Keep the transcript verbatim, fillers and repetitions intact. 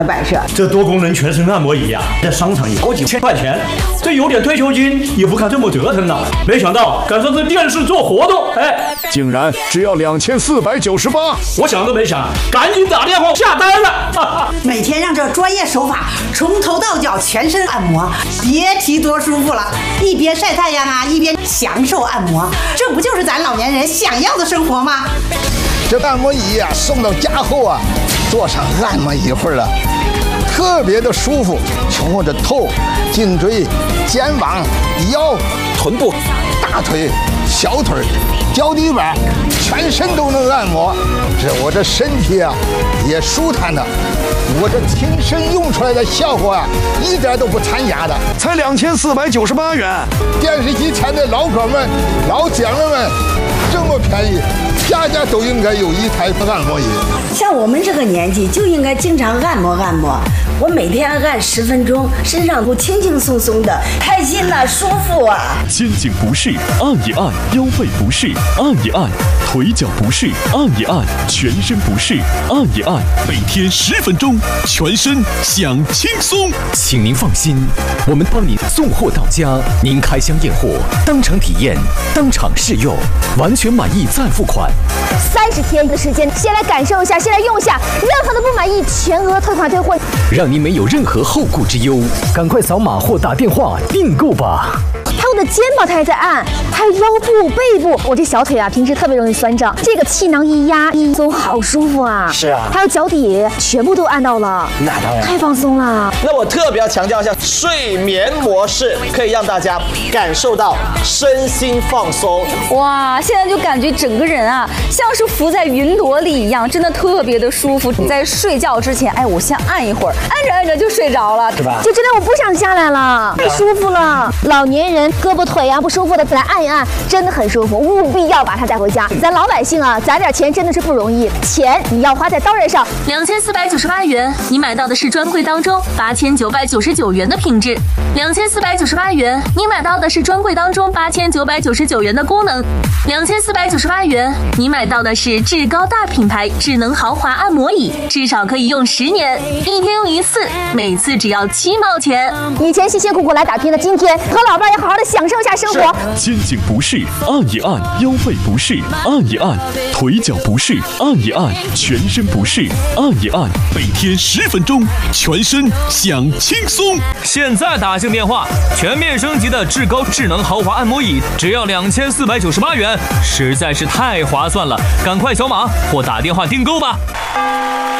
摆设。 这多功能全身按摩仪呀、啊，在商场也好几千块钱，这有点退休金也不敢这么折腾呢。没想到赶上这电视做活动，哎， 竟然只要两千四百九十八！ 我想都没想，赶紧打电话下单了。哈哈， 每天让这专业手法从头到脚全身按摩，别提多舒服了。一边晒太阳啊，一边享受按摩，这不就是咱老年人想要的生活吗？ 这按摩仪啊，送到家后啊，坐上按摩一会儿了，特别的舒服，从我的头、颈椎、肩膀、腰、臀部、大腿、小腿、脚底板，全身都能按摩。这我这身体啊，也舒坦的。我这亲身用出来的效果啊，一点都不掺假的， 才两千四百九十八元。 电视机前的老哥们、老姐们们，这么便宜，家家都应该有一台按摩仪。 像我们这个年纪，就应该经常按摩按摩。我每天按十分钟，身上都轻轻松松的，开心呐、啊，舒服啊。 肩颈不适按一按，腰背不适按一按，腿脚不适按一按，全身不适按一按，每天十分钟，全身享轻松。 请您放心，我们帮您送货到家，您开箱验货，当场体验，当场试用，完全满意再付款。 三十天的时间，先来感受一下，先来用一下，任何的不满意全额退款退货， 让您没有任何后顾之忧。赶快扫码或打电话订购吧。 还有我的肩膀它还在按，还有腰部、背部，我这小腿啊平时特别容易酸胀，这个气囊一压一松，好舒服啊。 是啊， 还有脚底全部都按到了， 那当然太放松了。 那我特别要强调一下，睡眠模式可以让大家感受到身心放松。 哇，现在就感觉整个人啊像是浮在云朵里一样，真的特别的舒服。你在睡觉之前，哎，我先按一会儿，按着按着就睡着了， 是吧？ 就真的我不想下来了，太舒服了。老年人胳膊腿啊不舒服的，来按一按，真的很舒服，务必要把它带回家。咱老百姓啊，攒点钱真的是不容易，钱你要花在刀刃上。 两千四百九十八元，你买到的是专柜当中八千九百九十九元的品质；两千四百九十八元，你买到的是专柜当中八千九百九十九元的功能；两千四百九十八元，你买到的是至高大品牌智能豪华按摩椅，至少可以用十年，一天用一次，每次只要七毛钱。 以前辛辛苦苦来打拼的今天，和老伴也好好的享受一下生活。 肩颈不适按一按，腰背不适按一按，腿脚不适按一按，全身不适按一按，每天十分钟，全身享轻松。 现在打进电话，全面升级的至高智能豪华按摩椅只要两千四百九十八元，实在是太划算了，赶快扫码或打电话订购吧。